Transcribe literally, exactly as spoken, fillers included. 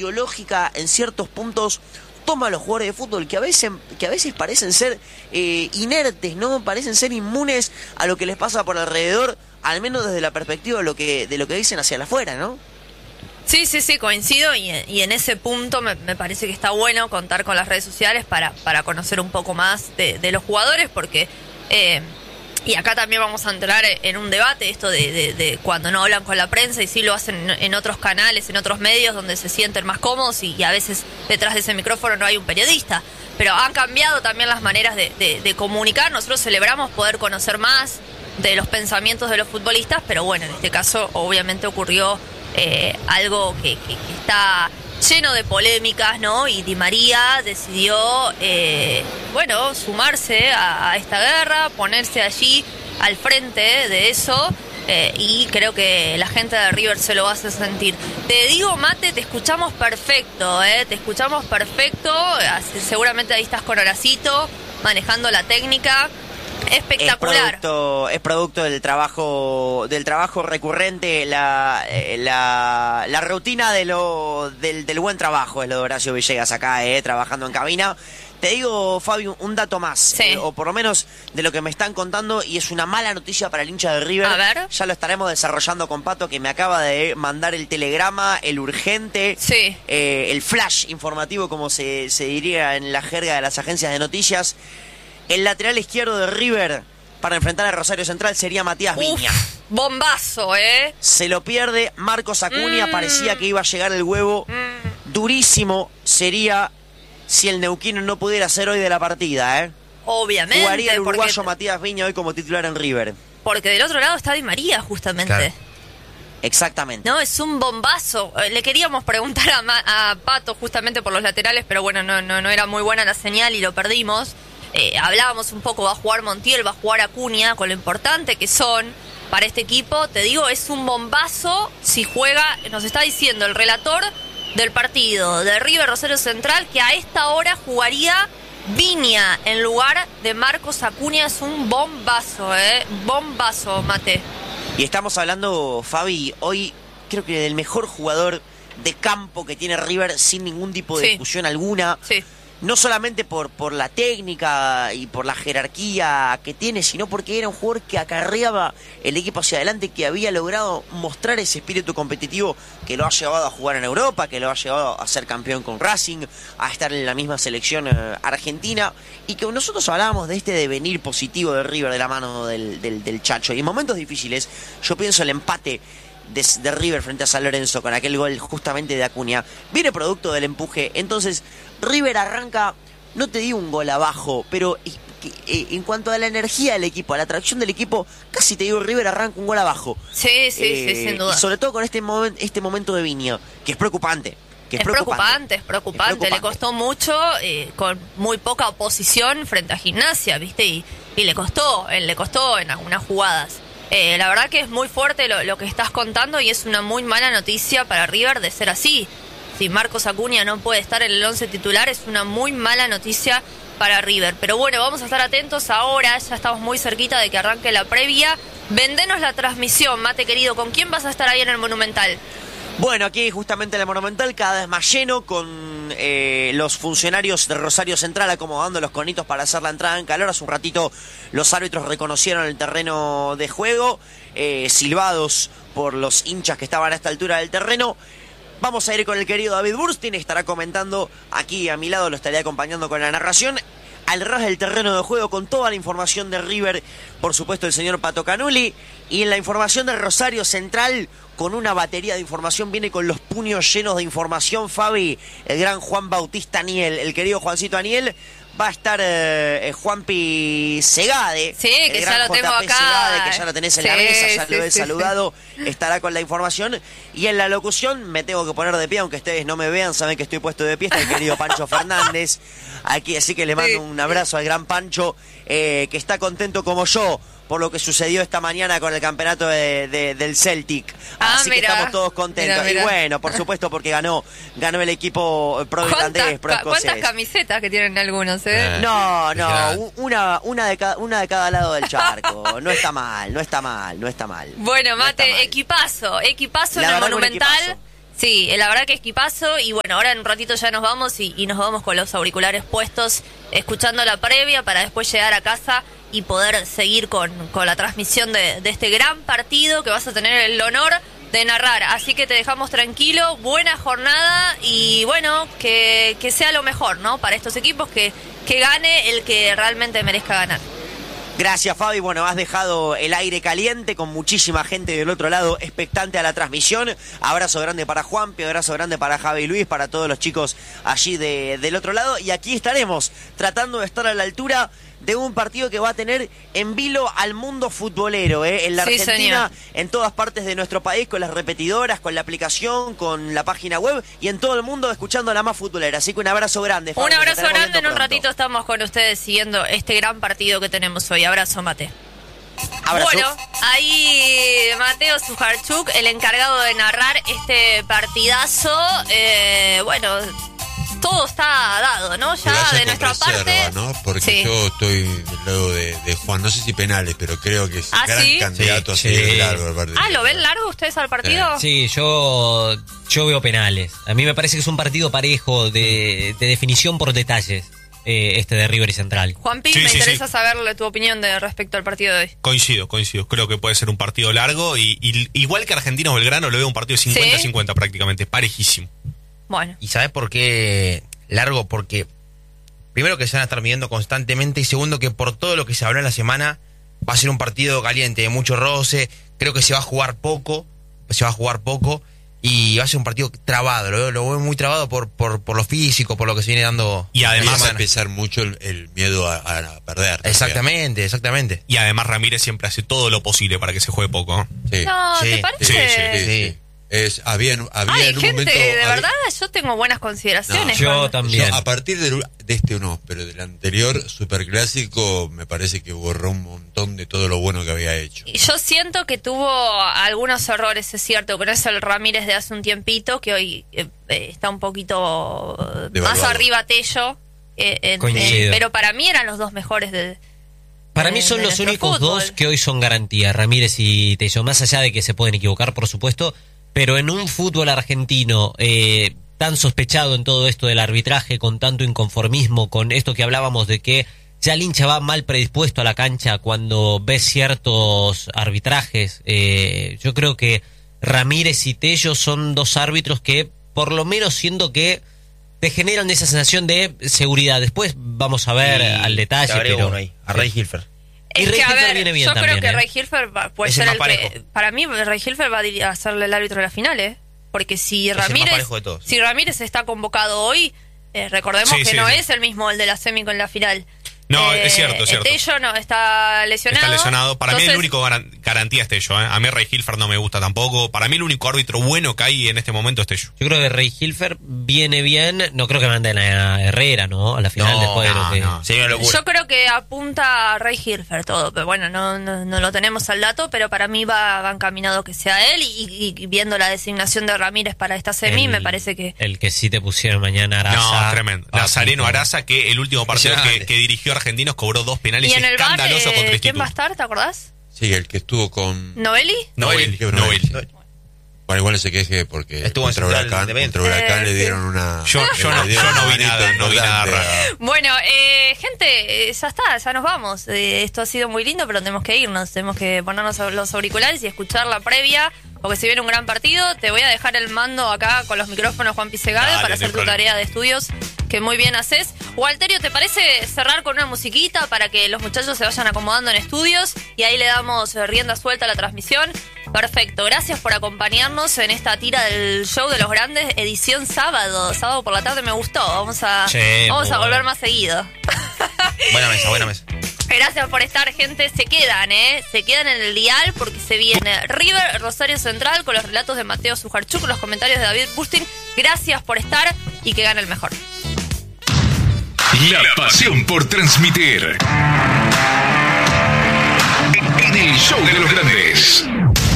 ideológica en ciertos puntos toma a los jugadores de fútbol que a veces, que a veces parecen ser eh, inertes, ¿no? Parecen ser inmunes a lo que les pasa por alrededor, al menos desde la perspectiva de lo que, de lo que dicen hacia afuera, ¿no? Sí, sí, sí, coincido y, y en ese punto me, me parece que está bueno contar con las redes sociales para, para conocer un poco más de, de los jugadores, porque... Eh, y acá también vamos a entrar en un debate, esto de, de, de cuando no hablan con la prensa y sí lo hacen en otros canales, en otros medios donde se sienten más cómodos y, y a veces detrás de ese micrófono no hay un periodista. Pero han cambiado también las maneras de, de, de comunicar. Nosotros celebramos poder conocer más de los pensamientos de los futbolistas, pero bueno, en este caso obviamente ocurrió eh, algo que, que, que está lleno de polémicas, ¿no? Y Di María decidió, eh, bueno, sumarse a, a esta guerra, ponerse allí al frente de eso, eh, y creo que la gente de River se lo hace sentir. Te digo, Mate, te escuchamos perfecto, ¿eh? Te escuchamos perfecto, seguramente ahí estás con Horacito, manejando la técnica. Espectacular. Es producto, es producto del trabajo del trabajo recurrente, la la, la rutina de lo del, del buen trabajo es lo de Horacio Villegas acá, eh, trabajando en cabina. Te digo, Fabio, un dato más, sí. eh, o por lo menos de lo que me están contando, y es una mala noticia para el hincha de River. A ver. Ya lo estaremos desarrollando con Pato, que me acaba de mandar el telegrama, el urgente, sí. eh, el flash informativo, como se, se diría en la jerga de las agencias de noticias. El lateral izquierdo de River para enfrentar a Rosario Central sería Matías Uf, Viña. Bombazo, ¿eh? Se lo pierde Marcos Acuña, mm. parecía que iba a llegar el huevo. Mm. Durísimo sería si el neuquino no pudiera ser hoy de la partida, ¿eh? Obviamente. Jugaría el uruguayo porque, Matías Viña hoy como titular en River. Porque del otro lado está Di María, justamente. Claro. Exactamente. No, es un bombazo. Le queríamos preguntar a, Ma- a Pato justamente por los laterales, pero bueno, no, no, no era muy buena la señal y lo perdimos. Eh, hablábamos un poco, va a jugar Montiel, va a jugar Acuña, con lo importante que son para este equipo. Te digo, es un bombazo si juega, nos está diciendo el relator del partido de River Rosario Central, que a esta hora jugaría Viña en lugar de Marcos Acuña. Es un bombazo, ¿eh? Bombazo, Mate. Y estamos hablando, Fabi, hoy creo que del mejor jugador de campo que tiene River sin ningún tipo de sí. discusión alguna. Sí. No solamente por, por la técnica y por la jerarquía que tiene, sino porque era un jugador que acarreaba el equipo hacia adelante, que había logrado mostrar ese espíritu competitivo que lo ha llevado a jugar en Europa, que lo ha llevado a ser campeón con Racing, a estar en la misma selección eh, argentina, y que nosotros hablábamos de este devenir positivo de River de la mano del, del, del Chacho. Y en momentos difíciles, yo pienso el empate De, de River frente a San Lorenzo con aquel gol justamente de Acuña viene producto del empuje. Entonces River arranca, no te digo un gol abajo, pero eh, eh, en cuanto a la energía del equipo, a la atracción del equipo, casi te digo River arranca un gol abajo. Sí, sí, eh, sí, sin duda. Y sobre todo con este, momen, este momento de Viña, que es preocupante. Que es, es preocupante, es preocupante, preocupante. Le costó mucho, eh, con muy poca oposición frente a Gimnasia, ¿viste? Y, y le costó, eh, le costó en algunas jugadas. Eh, la verdad que es muy fuerte lo, lo que estás contando y es una muy mala noticia para River de ser así. Si Marcos Acuña no puede estar en el once titular, es una muy mala noticia para River. Pero bueno, vamos a estar atentos ahora, ya estamos muy cerquita de que arranque la previa. Vendenos la transmisión, Mate querido, ¿con quién vas a estar ahí en el Monumental? Bueno, aquí justamente en el Monumental cada vez más lleno, con eh, los funcionarios de Rosario Central acomodando los conitos para hacer la entrada en calor. Hace un ratito los árbitros reconocieron el terreno de juego, eh, silbados por los hinchas que estaban a esta altura del terreno. Vamos a ir con el querido David Burstin, estará comentando aquí a mi lado, lo estaré acompañando con la narración. Al ras del terreno de juego con toda la información de River, por supuesto el señor Pato Canuli, y en la información de Rosario Central, con una batería de información, viene con los puños llenos de información, Fabi, el gran Juan Bautista Aniel, el querido Juancito Aniel. Va a estar eh, Juanpi Segade. Sí, que ya lo J P tengo acá. Segade, que ya lo tenés en sí, la mesa, ya sí, lo he sí, saludado. Sí. Estará con la información. Y en la locución me tengo que poner de pie, aunque ustedes no me vean, saben que estoy puesto de pie. Está el querido Pancho Fernández aquí, así que le mando sí. un abrazo al gran Pancho, eh, que está contento como yo por lo que sucedió esta mañana con el campeonato de, de, del Celtic. Ah, así mira, que estamos todos contentos. Mira, mira. Y bueno, por supuesto, porque ganó ganó el equipo pro irlandés, pro escocés. ¿Cuántas camisetas que tienen algunos, eh? No, no, una, una, de cada, una de cada lado del charco. No está mal, no está mal, no está mal. Bueno, Mate, no mal. equipazo, equipazo La en el verdad, Monumental. equipazo. Sí, la verdad que equipazo y bueno, ahora en un ratito ya nos vamos y, y nos vamos con los auriculares puestos, escuchando la previa para después llegar a casa y poder seguir con, con la transmisión de, de este gran partido que vas a tener el honor de narrar. Así que te dejamos tranquilo, buena jornada y bueno, que, que sea lo mejor, ¿no? Para estos equipos, que, que gane el que realmente merezca ganar. Gracias, Fabi. Bueno, has dejado el aire caliente con muchísima gente del otro lado expectante a la transmisión. Abrazo grande para Juanpi, abrazo grande para Javi Luis, para todos los chicos allí de, del otro lado. Y aquí estaremos tratando de estar a la altura de un partido que va a tener en vilo al mundo futbolero, ¿eh? En la Sí, Argentina, señor. en todas partes de nuestro país, con las repetidoras, con la aplicación, con la página web y en todo el mundo escuchando la más futbolera. Así que un abrazo grande, Fabi. Un Nos abrazo estaremos grande, en viendo un pronto. ratito estamos con ustedes siguiendo este gran partido que tenemos hoy. Abrazo, Mate. Abrazo. Bueno, ahí Mateo Sujarchuk, el encargado de narrar este partidazo. Eh, bueno, todo está dado, ¿no? Que Ya vaya de con nuestra reserva, parte. ¿no? Porque Sí. yo estoy del lado de, de Juan, no sé si penales, pero creo que es ¿Ah, gran sí? candidato Sí, a seguir sí. largo el partido. Ah, ¿lo ven largo ustedes al partido? Sí, yo, yo veo penales. A mí me parece que es un partido parejo de, de definición por detalles, eh, este de River y Central. Juanpi, Sí, me sí, interesa sí. saberle tu opinión de respecto al partido de hoy. Coincido, coincido. Creo que puede ser un partido largo y, y igual que Argentinos Belgrano lo veo un partido cincuenta cincuenta prácticamente, parejísimo. Bueno, ¿Y sabes por qué largo? Porque primero que se van a estar midiendo constantemente y segundo que por todo lo que se habló en la semana va a ser un partido caliente, de mucho roce. Creo que se va a jugar poco, se va a jugar poco y va a ser un partido trabado. Lo veo, lo veo muy trabado por, por, por lo físico, por lo que se viene dando. Y además- Además va a pesar mucho el, el miedo a, a perder. Exactamente, exactamente. Y además Ramírez siempre hace todo lo posible para que se juegue poco, ¿no? Sí. no, sí, ¿te sí, parece? sí, Sí, Sí. sí. Es, había, había Ay, en un gente, momento... de había- verdad, yo tengo buenas consideraciones. yo Juan. también. Yo, a partir del- de este no, pero del anterior Superclásico me parece que borró un montón de todo lo bueno que había hecho. Y yo siento que tuvo algunos errores, es cierto, que no es el Ramírez de hace un tiempito, que hoy eh, eh, está un poquito eh, Devaluado. más arriba Tello, eh, en- Coincido. en- pero para mí eran los dos mejores del... Para de- mí son de los nuestro únicos fútbol. dos que hoy son garantía, Ramírez y Tello, más allá de que se pueden equivocar, por supuesto, pero en un fútbol argentino eh, tan sospechado en todo esto del arbitraje, con tanto inconformismo, con esto que hablábamos de que ya el hincha va mal predispuesto a la cancha cuando ve ciertos arbitrajes, eh, yo creo que Ramírez y Tello son dos árbitros que por lo menos siento que te generan esa sensación de seguridad. Después vamos a ver Y al detalle, te agrego pero... uno ahí, a Rey Hilfer. Y Es Rey que, a Hilfer ver, viene bien yo también, creo que ¿eh? Rey Hilfer va- puede Es ser el más el parejo. que... Para mí, Rey Hilfer va a dir- a ser el árbitro de la final, ¿eh? Porque si el más Ramírez... parejo de todos. Si Ramírez está convocado hoy, eh, recordemos Sí, que sí, no sí. es el mismo el de la semi con la final. No, Eh, es cierto, es cierto. Tello no, está lesionado. Está lesionado. Para mí el Entonces, único garan- garantía es Tello, ¿eh? A mí Rey Hilfer no me gusta tampoco. Para mí el único árbitro bueno que hay en este momento es Tello. Yo creo que Rey Hilfer viene bien. No creo que manden a Herrera, ¿no? A la final No, después de lo no, que... no. Sería una locura. Yo creo que apunta a Rey Hilfer todo, pero bueno, no, no, no lo tenemos al dato, pero para mí va, va encaminado que sea él y, y viendo la designación de Ramírez para esta semi, El- me parece que... El que sí te pusieron mañana, Araza. No, tremendo. Ah, Nazareno sí, Araza, que el último partido que, Impresionante. que dirigió a Argentinos cobró dos penales Y en el bar, escandalosos eh, contra ¿quién Instituto. va a estar? ¿Te acordás? Sí, el que estuvo con... ¿Noeli? Noel, Noel, Noel. Noel. Bueno, igual no se queje porque Estuvo en contra Central Huracán, de Venta. contra Huracán Eh, le sí. dieron una... Yo- yo le no- dieron yo no una vi nada, manito no vi nada importante a- raro. Bueno, eh, gente, eh, ya está, ya nos vamos. Eh, esto ha sido muy lindo, pero tenemos que irnos. Tenemos que ponernos los auriculares y escuchar la previa, porque se viene un gran partido. Te voy a dejar el mando acá con los micrófonos, Juan Pisegade, Dale, para no hacer hay tu problema. tarea de estudios, que muy bien haces. Walterio, ¿te parece cerrar con una musiquita para que los muchachos se vayan acomodando en estudios y ahí le damos eh, rienda suelta a la transmisión? Perfecto, gracias por acompañarnos en esta tira del Show de los Grandes, edición sábado. Sábado por la tarde me gustó, vamos a, Sí, vamos muy a volver bueno. más seguido. Buena mesa, buena mesa. Gracias por estar, gente. Se quedan, ¿eh? Se quedan en el dial porque se viene River Rosario Central con los relatos de Mateo Sujarchuk, los comentarios de David Bustin. Gracias por estar y que gane el mejor. La pasión por transmitir. En el Show de los Grandes.